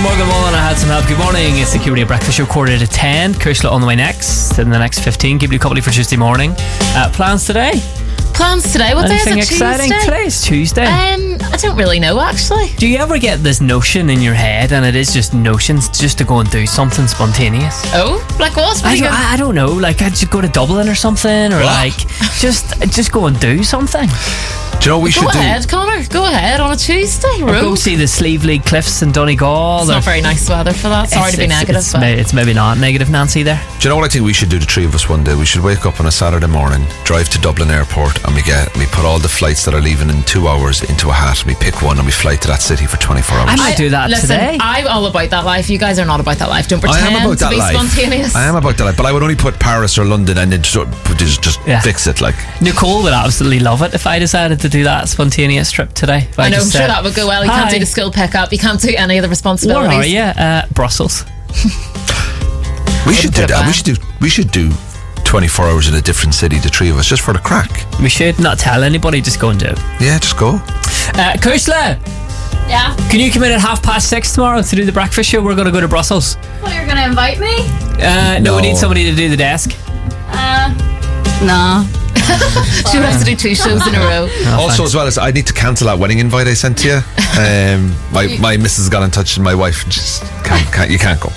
Morgan Mullen, I had some help. Good morning. It's the Q Radio Breakfast Show, 9:45. Kushla on the way next. In the next 15, keep you company for Tuesday morning. Plans today? Plans today? What Anything day is it? exciting? Tuesday? Today is Tuesday. I don't really know, actually. Do you ever get this notion in your head, and it is just notions, just to go and do something spontaneous? Oh, like what? I don't know. Like I'd just go to Dublin or something, or like just go and do something. Do you know what we should do? Go ahead, Connor. Go ahead on a Tuesday. Or go see the Sleevely Cliffs in Donegal. It's not very nice weather for that. Sorry to be negative. It's maybe not negative, Nancy, there. Do you know what I think we should do, the three of us, one day? We should wake up on a Saturday morning, drive to Dublin Airport, and we put all the flights that are leaving in 2 hours into a hat, and we pick one and we fly to that city for 24 hours. I might do that today. I'm all about that life. You guys are not about that life. Don't pretend to be spontaneous. I am about that life, but I would only put Paris or London and then just fix it. Like Nicole would absolutely love it if I decided to do that spontaneous trip today. I know, I'm sure that would go well. You can't do the school pickup. You can't do any of the responsibilities. Where are you? Brussels. We should do that. We should do 24 hours in a different city, the three of us, just for the crack. We should not tell anybody, just go and do it. Yeah, just go. Kushla! Yeah? Can you come in at 6:30 tomorrow to do the breakfast show? We're going to go to Brussels. Well, you're going to invite me? No, we need somebody to do the desk. No. She has to do 2 shows in a row. Also, as well as I need to cancel that wedding invite I sent to you. My missus got in touch with my wife. Just you can't go.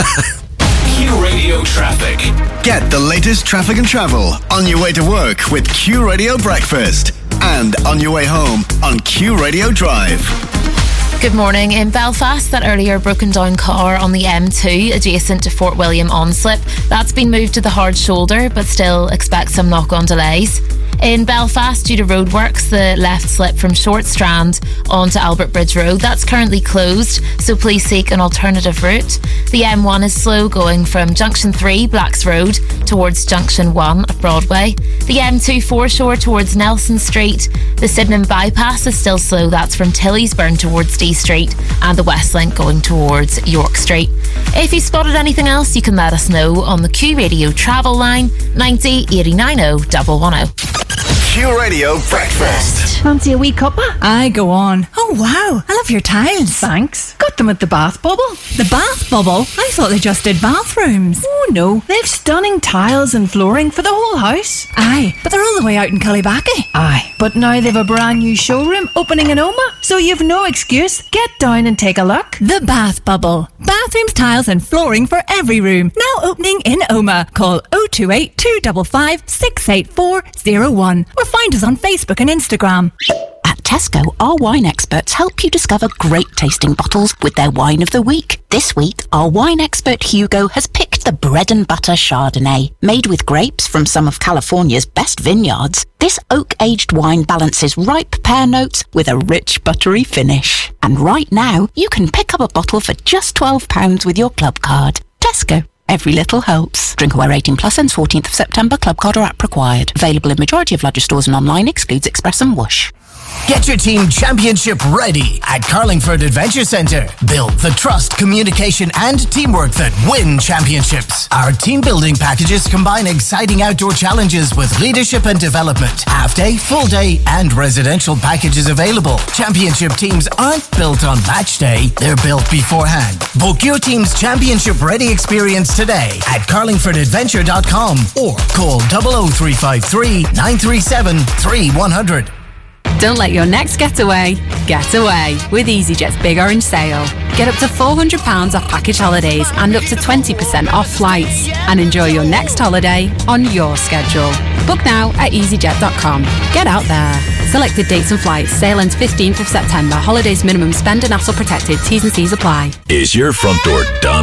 Q Radio Traffic. Get the latest traffic and travel on your way to work with Q Radio Breakfast, and on your way home on Q Radio Drive. Good morning. In Belfast, that earlier broken down car on the M2 adjacent to Fort William on-slip, that's been moved to the hard shoulder, but still expect some knock-on delays. In Belfast, due to roadworks, the left slip from Short Strand onto Albert Bridge Road, that's currently closed, so please seek an alternative route. The M1 is slow going from Junction 3, Blacks Road, towards Junction 1 at Broadway. The M2 foreshore towards Nelson Street. The Sydenham bypass is still slow, that's from Tillysburn towards D Street, and the West Link going towards York Street. If you spotted anything else, you can let us know on the Q Radio travel line 90 89 0 110. Q Radio Breakfast. Fancy a wee cuppa? Aye, go on. Oh, wow. I love your tiles. Thanks. Got them at the Bath Bubble. The Bath Bubble? I thought they just did bathrooms. Oh, no. They've stunning tiles and flooring for the whole house. Aye, but they're all the way out in Cullybackey. Aye, but now they've a brand new showroom opening in Oma, so you've no excuse. Get down and take a look. The Bath Bubble. Bathrooms, tiles and flooring for every room. Now opening in Oma. Call 028 255 68401 or find us on Facebook and Instagram. At Tesco, our wine experts help you discover great tasting bottles with their wine of the week. This week, our wine expert Hugo has picked the bread and butter Chardonnay. Made with grapes from some of California's best vineyards, this oak-aged wine balances ripe pear notes with a rich buttery finish. And right now, you can pick up a bottle for just £12 with your club card. Tesco. Every little helps. Drink aware 18 plus ends 14th of September. Club card or app required. Available in majority of larger stores and online. Excludes Express and Whoosh. Get your team championship ready at Carlingford Adventure Centre. Build the trust, communication and teamwork that win championships. Our team building packages combine exciting outdoor challenges with leadership and development. Half day, full day and residential packages available. Championship teams aren't built on match day, they're built beforehand. Book your team's championship ready experience today at carlingfordadventure.com or call 00353 937 3100. Don't let your next getaway get away with EasyJet's Big Orange Sale. Get up to £400 off package holidays and up to 20% off flights. And enjoy your next holiday on your schedule. Book now at easyjet.com. Get out there. Selected dates and flights. Sale ends 15th of September. Holidays minimum spend and hassle protected. T's and C's apply. Is your front door done?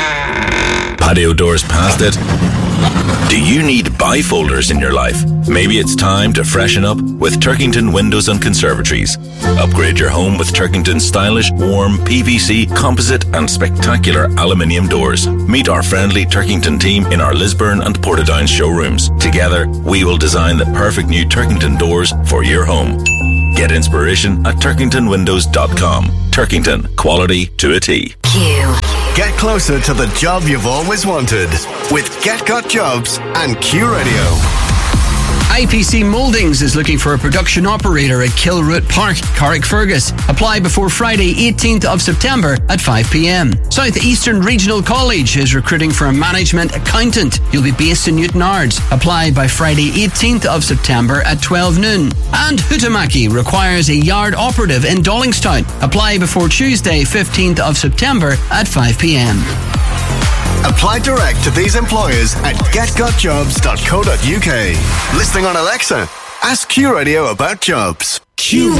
Patio doors past it? Do you need bifolders in your life? Maybe it's time to freshen up with Turkington Windows and Conservatories. Upgrade your home with Turkington's stylish, warm, PVC, composite and spectacular aluminium doors. Meet our friendly Turkington team in our Lisburn and Portadown showrooms. Together, we will design the perfect new Turkington doors for your home. Get inspiration at turkingtonwindows.com. Turkington, quality to a T. Q. Get closer to the job you've always wanted with Get Got Jobs and Q Radio. IPC Mouldings is looking for a production operator at Kilroot Park, Carrickfergus. Apply before Friday 18th of September at 5 p.m. South Eastern Regional College is recruiting for a management accountant. You'll be based in Newtonards. Apply by Friday 18th of September at 12 noon. And Huhtamaki requires a yard operative in Dollingstown. Apply before Tuesday 15th of September at 5 p.m. Apply direct to these employers at getgotjobs.co.uk. Listening on Alexa? Ask Q Radio about jobs. Q